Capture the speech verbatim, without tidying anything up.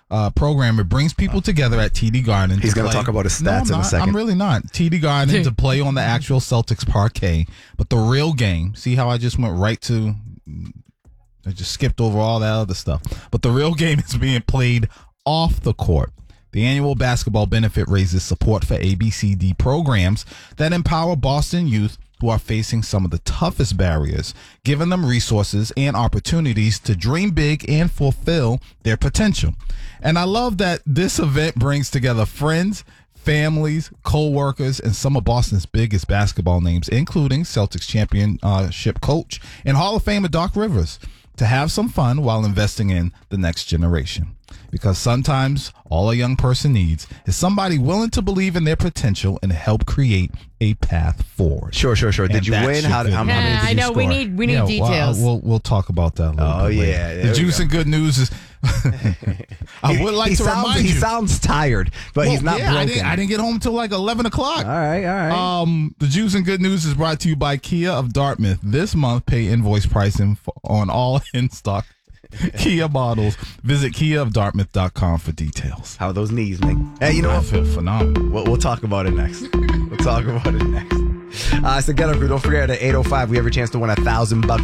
uh, program. It brings people together at T D Garden. He's going to talk about his stats no, in a second. I'm really not. T D Garden to play on the actual Celtics parquet. But the real game, see how I just went right to, I just skipped over all that other stuff. But the real game is being played off the court. The annual basketball benefit raises support for A B C D programs that empower Boston youth who are facing some of the toughest barriers, giving them resources and opportunities to dream big and fulfill their potential. And I love that this event brings together friends, families, co-workers, and some of Boston's biggest basketball names, including Celtics championship coach and Hall of Famer Doc Rivers, to have some fun while investing in the next generation. Because sometimes all a young person needs is somebody willing to believe in their potential and help create a path forward. Sure, sure, sure. Did And you that's win? your How, good how, how news. many Yeah, did I you know. score? We need we need Yeah, well, details. we'll we'll talk about that a little Oh, bit later. yeah, there The we juice go. and good news is I would like he to sounds, remind he you. sounds tired, but Well, he's not yeah, I broken. didn't, I didn't get home until like eleven o'clock. All right, all right. Um, the Juice and Good News is brought to you by Kia of Dartmouth. This month, pay invoice pricing for, on all in-stock Kia models. Visit kia of dartmouth dot com for details. How are those knees, Nick? Hey, you know I what? feel phenomenal. We'll, we'll talk about it next. We'll talk about it next. Uh, so get up, don't forget at eight oh five we have a chance to win a thousand bucks